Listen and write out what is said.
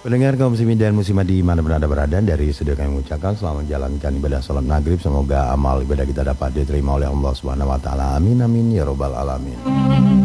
Pendengar kaum muslimin dan muslimat di mana pun Anda berada, dari studio kami mengucapkan selamat menjalankan ibadah salat maghrib. Semoga amal ibadah kita dapat diterima oleh Allah Subhanahu wa taala. Amin amin ya robbal alamin.